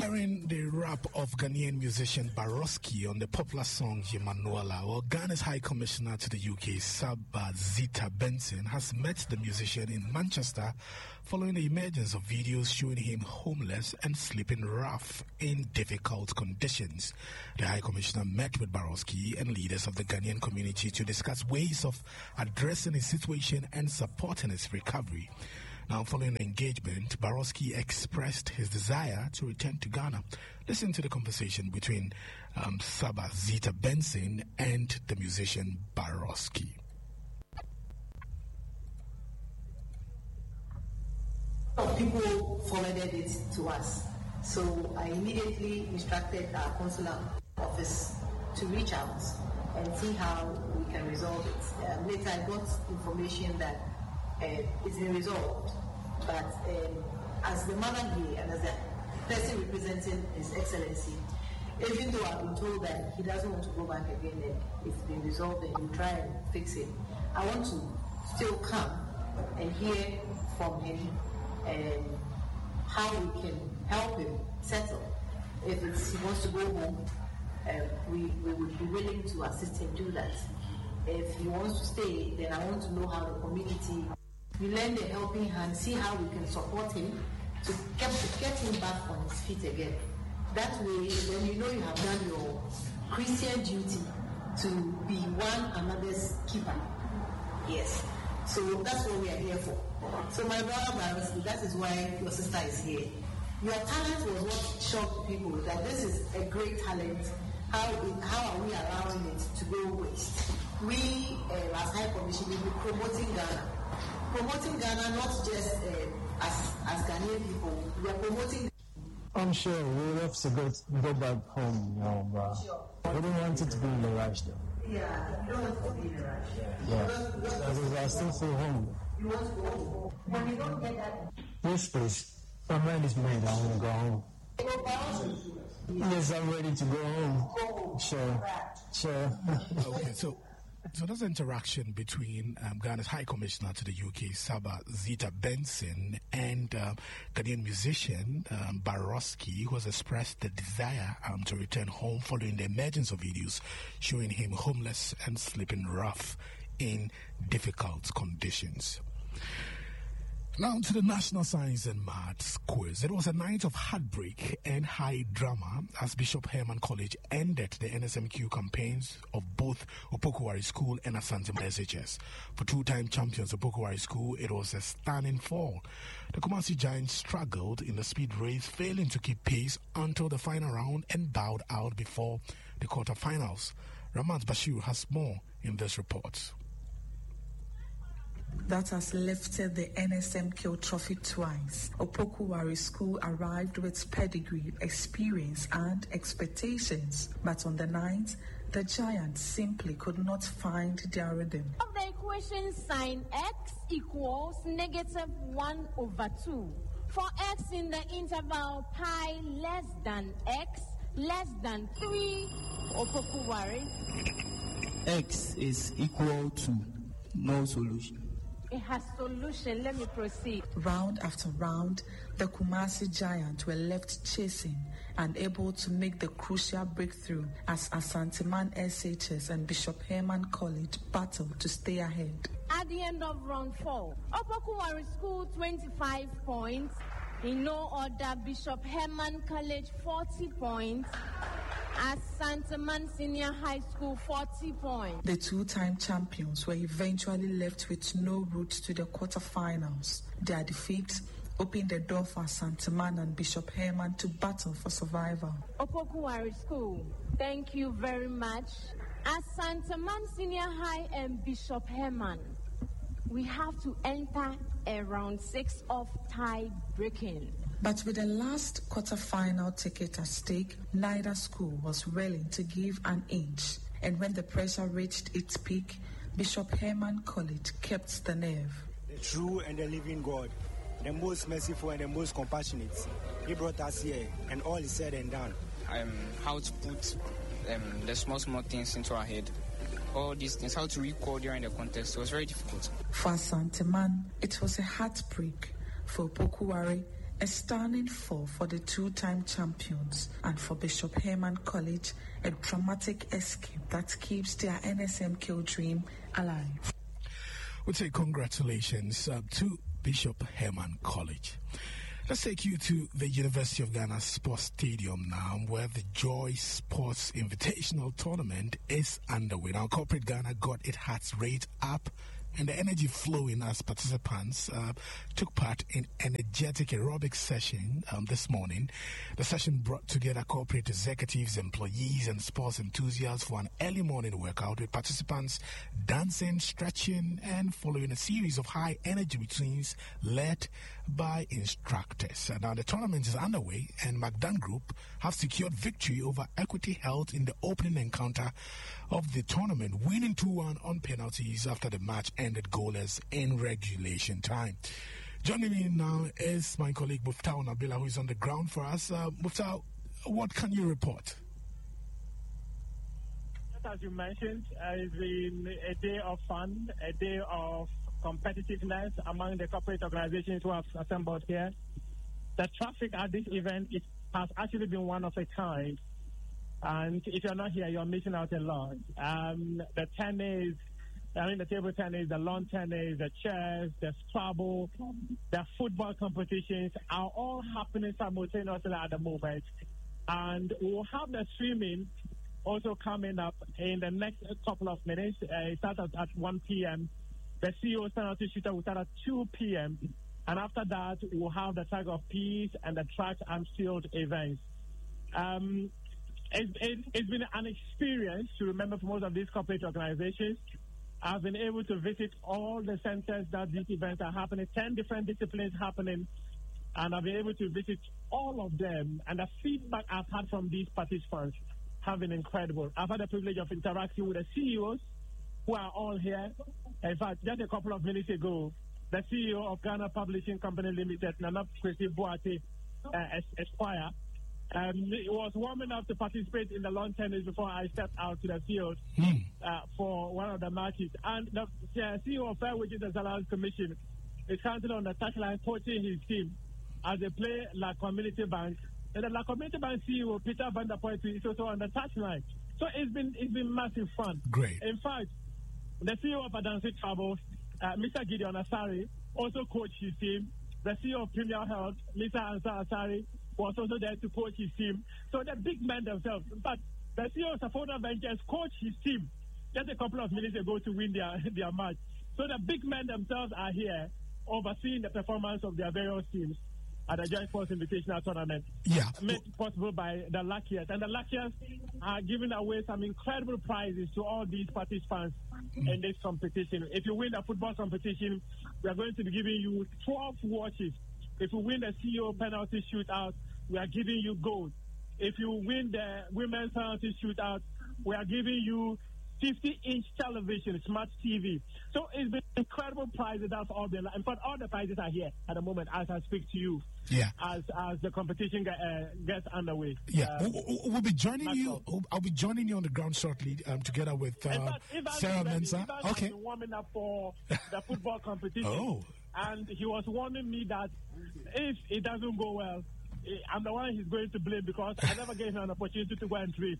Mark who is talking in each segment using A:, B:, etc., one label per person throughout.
A: Hearing the rap of Ghanaian musician Baroski on the popular song Yemanuela, well, Ghana's High Commissioner to the UK, Saba Zita Benson, has met the musician in Manchester following the emergence of videos showing him homeless and sleeping rough in difficult conditions. The High Commissioner met with Baroski and leaders of the Ghanaian community to discuss ways of addressing his situation and supporting his recovery. Now, following the engagement, Baroski expressed his desire to return to Ghana. Listen to the conversation between Saba Zita Benson and the musician Baroski.
B: People forwarded it to us, so I immediately instructed our consular office to reach out and see how we can resolve it. Later, I got information that it's been resolved, but as the mother here and as the person representing His Excellency, even though I've been told that he doesn't want to go back again and it's been resolved and we'll try and fix it, I want to still come and hear from him and how we can help him settle. If he wants to go home, we would be willing to assist him do that. If he wants to stay, then I want to know how the community will lend a helping hand, see how we can support him to get him back on his feet again. That way, then you know you have done your Christian duty to be one another's keeper. Yes. So that's what we are here for. So my brother Baroski, that is why your sister is here. Your talent was what shocked people, that this is a great talent. How are we allowing it to go waste? We, as High Commission, will be promoting Ghana. Promoting Ghana, not just as Ghanaian people. We are promoting.
C: I'm sure we would have to go back home, but we don't want it to be in a rush, though.
B: Yeah, you don't want to be in a rush.
C: Yeah, because I still feel home.
B: You want to go home. When you don't get that.
C: Yes, please. My mind is made. I want to go home. Yes, I'm ready to go home. Sure.
A: Okay, so that's the interaction between Ghana's High Commissioner to the UK, Saba Zita Benson, and Ghanaian musician Baroski, who has expressed the desire to return home following the emergence of videos showing him homeless and sleeping rough in difficult conditions. Now to the National Science and Maths quiz. It was a night of heartbreak and high drama as Bishop Herman College ended the NSMQ campaigns of both Opoku-Ware School and Asante SHS. For two-time champions Opoku-Ware School, it was a stunning fall. The Kumasi Giants struggled in the speed race, failing to keep pace until the final round and bowed out before the quarterfinals. Ramat Bashir has more in this report.
D: That has lifted the NSMQ trophy twice. Opoku-Ware School arrived with pedigree, experience and expectations. But on the night, the Giants simply could not find their rhythm.
E: Of the equation sign x equals -1/2. For x in the interval pi less than x less than 3, Opoku-Ware.
F: X is equal to no solution.
E: It has solution. Let me proceed.
D: Round after round, the Kumasi Giants were left chasing, unable to make the crucial breakthrough as Asanteman SHS and Bishop Herman College battled to stay ahead.
E: At the end of round 4, Opoku-Ware School 25 points. In no order, Bishop Herman College 40 points. Asanteman Senior High School 40 points.
D: The two-time champions were eventually left with no route to the quarterfinals. Their defeat opened the door for Asanteman and Bishop Herman to battle for survival.
E: Opoku-Ware School, thank you very much. Asanteman Senior High and Bishop Herman, we have to enter a round 6 of tie breaking.
D: But with the last quarter-final ticket at stake, neither school was willing to give an inch. And when the pressure reached its peak, Bishop Herman College kept the nerve.
G: The true and the living God, the most merciful and the most compassionate, He brought us here, and all is said and done.
H: How to put the small things into our head. All these things, how to recall during the contest, it was very difficult.
D: For Asanteman, it was a heartbreak. For Opoku-Ware, A stunning fall for the two-time champions, and for Bishop Herman College, a dramatic escape that keeps their NSMQ dream alive.
A: We'll say congratulations to Bishop Herman College. Let's take you to the University of Ghana Sports Stadium now, where the Joy Sports Invitational Tournament is underway. Now, Corporate Ghana got its heart rate up and the energy flowing as participants took part in energetic aerobic session this morning. The session brought together corporate executives, employees, and sports enthusiasts for an early morning workout with participants dancing, stretching, and following a series of high energy routines led by instructors. Now the tournament is underway, and McDan Group have secured victory over Equity Health in the opening encounter of the tournament, winning 2-1 on penalties after the match ended goalless in regulation time. Joining me now is my colleague Muftau Nabila, who is on the ground for us. Muftau, what can you report?
I: As you mentioned, it's been a day of fun, a day of competitiveness among the corporate organizations who have assembled here. The traffic at this event has actually been one of a kind. And if you're not here, you're missing out a lot. The tennis, the table tennis, the lawn tennis, the chess, the Scrabble, the football competitions are all happening simultaneously at the moment. And we'll have the swimming also coming up in the next couple of minutes. It starts at 1 p.m. The CEO penalty shooter will start at 2 p.m. And after that, we'll have the Tag of Peace and the track and field events. It's been an experience to remember for most of these corporate organizations. I've been able to visit all the centers that these events are happening, 10 different disciplines happening, and I've been able to visit all of them. And the feedback I've had from these participants have been incredible. I've had the privilege of interacting with the CEOs who are all here. In fact, just a couple of minutes ago, the CEO of Ghana Publishing Company Limited, Nana Kwesi Boate Esquire, he was warming up to participate in the lawn tennis before I stepped out to the field for one of the matches. And the CEO of Fair Wages and Salaries Commission is counting on the touchline, coaching his team as they play La Community Bank. And the La Community Bank CEO, Peter Van der Poel, is also on the touchline. So it's been massive fun.
A: Great.
I: In fact, the CEO of Adansi Travel, Mr. Gideon Asari, also coached his team. The CEO of Premier Health, Mr. Ansar Asari, was also there to coach his team. So the big men themselves. But the CEO of Safona Ventures coached his team just a couple of minutes ago to win their match. So the big men themselves are here overseeing the performance of their various teams at the Joint Sports Invitational Tournament.
A: Yeah.
I: Made possible by the luckiest. And the luckiest are giving away some incredible prizes to all these participants in this competition. If you win the football competition, we are going to be giving you 12 watches. If you win the CEO penalty shootout, we are giving you gold. If you win the women's penalty shootout, we are giving you 50-inch television, smart TV. So it's been incredible prizes. That's all the. In fact, all the prizes are here at the moment as I speak to you.
A: Yeah.
I: As the competition gets underway.
A: Yeah. We'll be joining you. I'll be joining you on the ground shortly, together with Sarah Mensah. Okay.
I: Been warming up for the football competition.
A: Oh.
I: And he was warning me that if it doesn't go well, I'm the one he's going to blame because I never gave him an opportunity to go and train.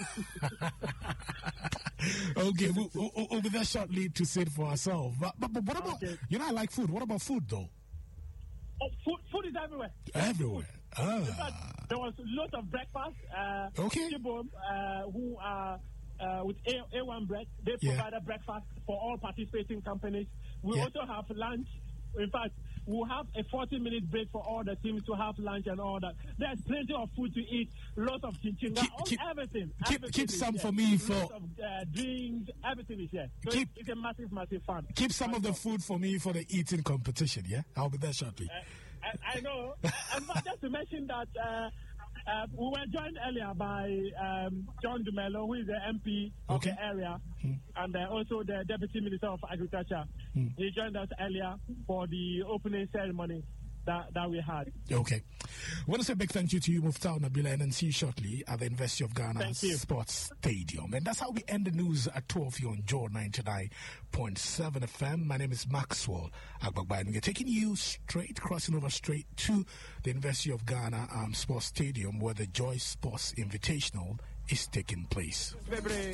A: Okay, we'll be there shortly to say it for ourselves. But what about, I like food. What about food, though?
I: Oh, food is everywhere.
A: Everywhere.
I: In fact, there was lots of breakfast. People who are with A1 bread, they provided breakfast for all participating companies. We also have lunch. In fact, we'll have a 40-minute break for all the teams to have lunch and all that. There's plenty of food to eat, lots of chinchinga, everything.
A: Keep some for me for
I: lots of drinks, everything is here. So it's a massive fun.
A: Keep some of the food for me for the eating competition, yeah? I'll be there shortly.
I: I know. And just to mention that we were joined earlier by John Dumelo, who is the MP of the area, and also the Deputy Minister of Agriculture. He joined us earlier for the opening ceremony. that we had.
A: Okay. I want to say a big thank you to you, Muftau Nabila, and see you shortly at the University of Ghana Sports Stadium. And that's how we end the news at 12 here on Joy 99.7 FM. My name is Maxwell Agbagbai, and we're taking you crossing over straight to the University of Ghana Sports Stadium, where the Joy Sports Invitational is taking place.